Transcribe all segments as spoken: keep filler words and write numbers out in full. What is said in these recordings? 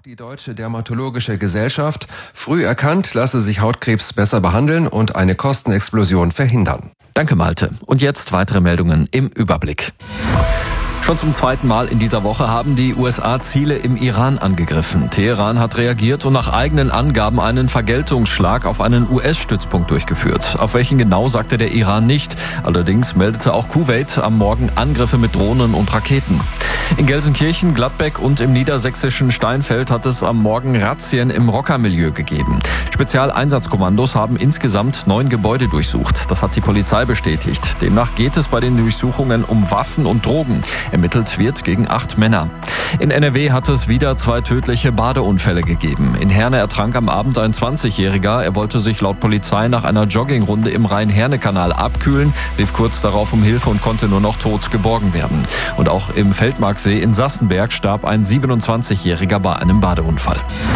Die Deutsche Dermatologische Gesellschaft: Früh erkannt lasse sich Hautkrebs besser behandeln und eine Kostenexplosion verhindern. Danke, Malte. Und jetzt weitere Meldungen im Überblick. Schon zum zweiten Mal in dieser Woche haben die U S A Ziele im Iran angegriffen. Teheran hat reagiert und nach eigenen Angaben einen Vergeltungsschlag auf einen U S-Stützpunkt durchgeführt. Auf welchen genau, sagte der Iran nicht. Allerdings meldete auch Kuwait am Morgen Angriffe mit Drohnen und Raketen. In Gelsenkirchen, Gladbeck und im niedersächsischen Steinfeld hat es am Morgen Razzien im Rockermilieu gegeben. Spezialeinsatzkommandos haben insgesamt neun Gebäude durchsucht. Das hat die Polizei bestätigt. Demnach geht es bei den Durchsuchungen um Waffen und Drogen. Ermittelt wird gegen acht Männer. In N R W hat es wieder zwei tödliche Badeunfälle gegeben. In Herne ertrank am Abend ein zwanzigjähriger. Er wollte sich laut Polizei nach einer Joggingrunde im Rhein-Herne-Kanal abkühlen, rief kurz darauf um Hilfe und konnte nur noch tot geborgen werden. Und auch im Feldmarksee in Sassenberg starb ein siebenundzwanzigjähriger bei einem Badeunfall.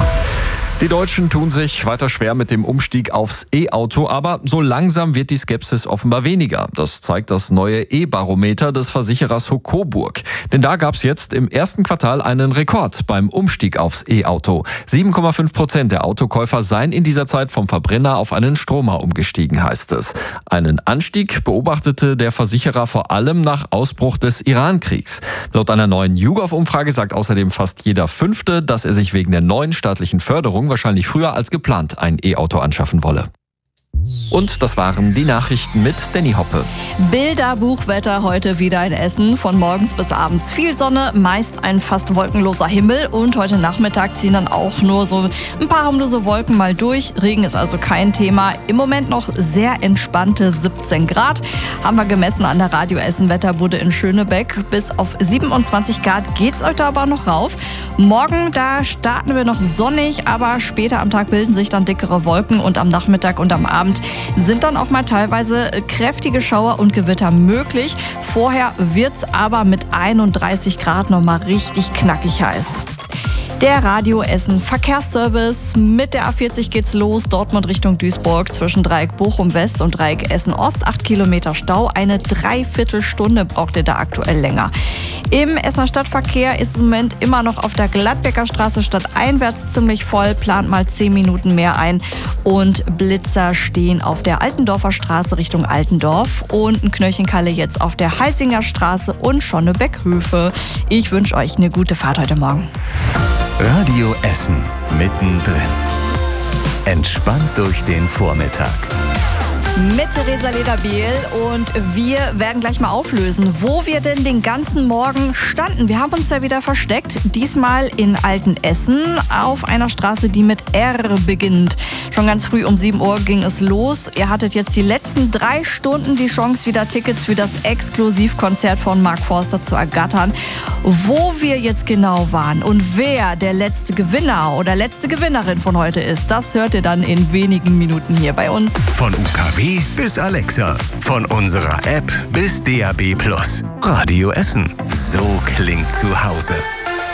Die Deutschen tun sich weiter schwer mit dem Umstieg aufs E-Auto, aber so langsam wird die Skepsis offenbar weniger. Das zeigt das neue E-Barometer des Versicherers Coburg. Denn da gab es jetzt im ersten Quartal einen Rekord beim Umstieg aufs E-Auto. sieben Komma fünf Prozent der Autokäufer seien in dieser Zeit vom Verbrenner auf einen Stromer umgestiegen, heißt es. Einen Anstieg beobachtete der Versicherer vor allem nach Ausbruch des Iran-Kriegs. Laut einer neuen YouGov-Umfrage sagt außerdem fast jeder Fünfte, dass er sich wegen der neuen staatlichen Förderung wahrscheinlich früher als geplant ein E-Auto anschaffen wolle. Und das waren die Nachrichten mit Danny Hoppe. Bilderbuchwetter heute wieder in Essen. Von morgens bis abends viel Sonne, meist ein fast wolkenloser Himmel. Und heute Nachmittag ziehen dann auch nur so ein paar harmlose Wolken mal durch. Regen ist also kein Thema. Im Moment noch sehr entspannte siebzehn Grad. Haben wir gemessen an der Radio Essen Wetterbude in Schönebeck. Bis auf siebenundzwanzig Grad geht's heute aber noch rauf. Morgen, da starten wir noch sonnig, aber später am Tag bilden sich dann dickere Wolken. Und am Nachmittag und am Abend sind dann auch mal teilweise kräftige Schauer und Gewitter möglich. Vorher wird's aber mit einunddreißig Grad noch mal richtig knackig heiß. Der Radio Essen Verkehrsservice. Mit der A vierzig geht's los. Dortmund Richtung Duisburg zwischen Dreieck Bochum West und Dreieck Essen Ost. Acht Kilometer Stau. Eine Dreiviertelstunde braucht ihr da aktuell länger. Im Essener Stadtverkehr ist es im Moment immer noch auf der Gladbecker Straße stadteinwärts ziemlich voll. Plant mal zehn Minuten mehr ein. Und Blitzer stehen auf der Altendorfer Straße Richtung Altendorf. Und ein Knöchenkalle jetzt auf der Heißinger Straße und Schonnebeck-Höfe. Ich wünsche euch eine gute Fahrt heute Morgen. Radio Essen mittendrin. Entspannt durch den Vormittag. Mit Theresa Lederbiel und wir werden gleich mal auflösen, wo wir denn den ganzen Morgen standen. Wir haben uns ja wieder versteckt, diesmal in Altenessen auf einer Straße, die mit R beginnt. Schon ganz früh um sieben Uhr ging es los. Ihr hattet jetzt die letzten drei Stunden die Chance, wieder Tickets für das Exklusivkonzert von Mark Forster zu ergattern. Wo wir jetzt genau waren und wer der letzte Gewinner oder letzte Gewinnerin von heute ist, das hört ihr dann in wenigen Minuten hier bei uns. Von U K W bis Alexa, von unserer App bis D A B Plus. Radio Essen, so klingt zu Hause.